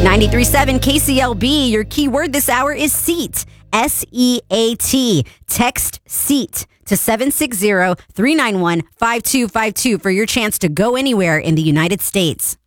93.7 KCLB. Your keyword this hour is seat. SEAT. Text SEAT to 760-391-5252 for your chance to go anywhere in the United States.